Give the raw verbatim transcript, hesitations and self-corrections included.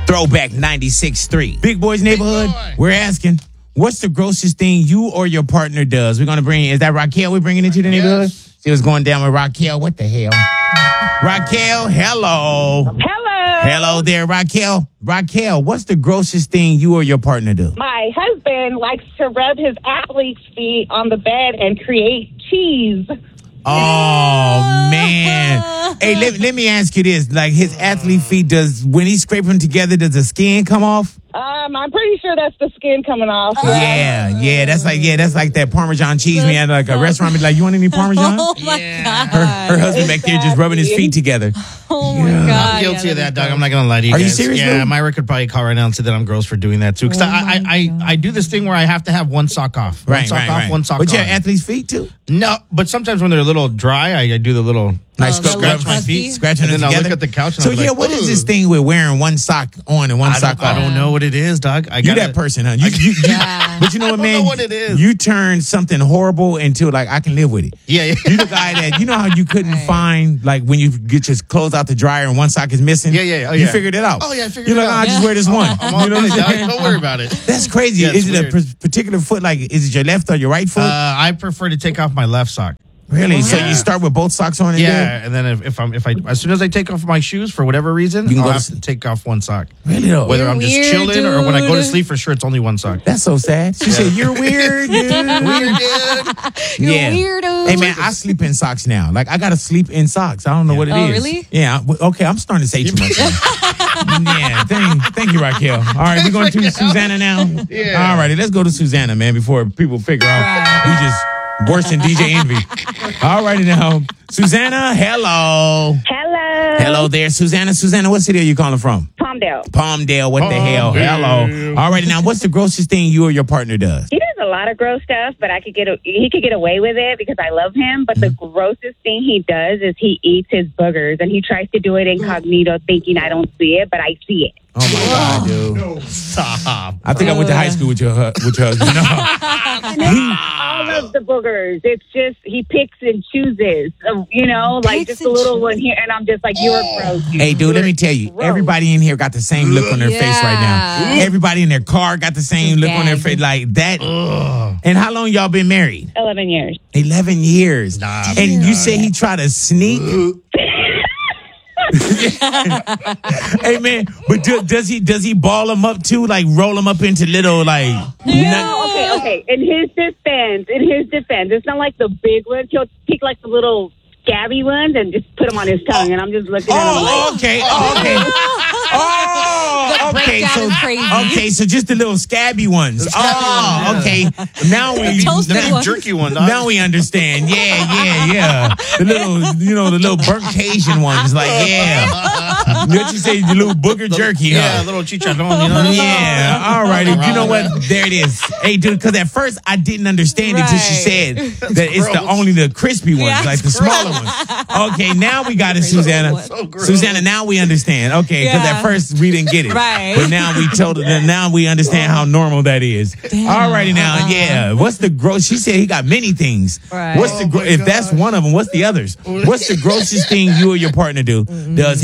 Throwback ninety-six point three. Big Boys Neighborhood, Boy. we're asking, what's the grossest thing you or your partner does? We're going to bring, is that Raquel we're bringing into the neighborhood? Yes. See what's going down with Raquel. What the hell? Raquel, hello. Hello. Hello there, Raquel. Raquel, what's the grossest thing you or your partner do? My husband likes to rub his athlete's feet on the bed and create cheese. Oh, man. Hey, let, let me ask you this. Like, his athlete feet, does, when he scrape them together, does the skin come off? Um, I'm pretty sure that's the skin coming off. Yeah, yeah, that's like, yeah, that's like that Parmesan cheese. We had like a restaurant, be like, you want any Parmesan? Oh my Yeah. god. Her, her husband back there just rubbing his feet together. Oh my Yeah. god. I'm guilty Yeah, of that, that'd dog. be I'm not gonna lie to you Are you guys. serious, Yeah, Lou? Myra could probably call right now and say that I'm gross for doing that too. Because Oh I, I, I, I do this thing where I have to have one sock off, one Right, sock right, off, right. one sock But you on. have athlete's feet too? No, but sometimes when they're a little dry, I, I do the little Like Oh, scrub, the scratch little my crusty? feet, scratching And them then I'll together. look at the couch and so I'll be yeah, like, what is "Ugh." this thing with wearing one sock on and one I sock don't, I off? don't know what it is, dog. I You gotta, that person, huh? You, you, you, Yeah. But you know I what, don't man? know what it is. You turn something horrible into like I can live with it. Yeah, yeah. You the guy that you know how you couldn't Right. find like when you get your clothes out the dryer and one sock is missing. Yeah, yeah, oh, You yeah. figured it out. Oh, yeah, I figured You're it like, out. "Oh, I just wear this one. I'm all you know good, what I'm dog. saying? Don't worry about it. That's crazy. Yeah, it's is it a weird. p- particular foot? Like, is it your left or your right foot? Uh, I prefer to take off my left sock. really? So yeah. you start with both socks on? And Yeah, and then if, if I'm if I as soon as I take off my shoes for whatever reason, You can I'll go to have sleep. to take off one sock. Really though? Whether You're I'm just weird, chilling or when I go to dude. sleep, for sure it's only one sock. That's so sad. She said, "You're weird, dude." Weird, dude. You're yeah. weirdo. Hey man, I sleep in socks now. Like I gotta sleep in socks. I don't know what it is. Oh, really? Yeah. I- well, Okay, I'm starting to say too much. yeah. Thank, thank you, Raquel. All right, we're going to Raquel. Susanna now. Yeah. All righty, let's go to Susanna, man, before people figure out Right. we just worse than D J Envy. All righty now, Susanna. Hello. Hello. Hello there, Susanna. Susanna, what city are you calling from? Palmdale. Palmdale. What the hell? Palmdale. Hello. All righty now, what's the grossest thing you or your partner does? He does a lot of gross stuff, but I could get a, he could get away with it because I love him. But the grossest thing he does is he eats his boogers, and he tries to do it incognito, thinking I don't see it, but I see it. Oh my God, dude. Stop. I think I went to high school with your hu- with your husband. No. All of the boogers. It's just he picks and chooses. So, you know, like Picks just a and little chooses. one here, and I'm just like, you're gross. You Hey, dude, let me tell you, gross. everybody in here got the same look on their face right now. Yeah. Everybody in their car got the same look on their Gag. face like that. Ugh. And how long y'all been married? eleven years. eleven years. Nah, and you say he tried to sneak? Hey, man, but do, does he does he ball them up too? Like roll them up into little like... No, okay, okay. In his defense, in his defense, it's not like the big ones. He'll pick like the little scabby ones and just put them on his tongue, and I'm just looking at him like, Oh, okay. Oh, okay. Oh, okay. breakdown So, is crazy. okay, so just the little scabby ones. Oh, okay. Now we Toasted The big ones. jerky one, dog. now we understand. Yeah, yeah, yeah. The little, you know, the little burnt Cajun ones. Like, yeah. What you say, the little booger jerky, Yeah, huh? little chicharron, you know? Yeah, all right. You know what? There it is. Hey, dude, because at first I didn't understand it until she said Right. that it's the gross. only the crispy ones, Yeah, like the it's smaller ones. Okay, now we got it, Susanna. So gross. Susanna, now we understand. Okay, because Yeah. at first we didn't get it. Right. But now we told her, now we understand how normal that is. All righty now, yeah. What's the gross? She said he got many things. Right. What's the Oh gro- my if that's gosh. one of them, what's the others? What's the grossest thing you or your partner do? Does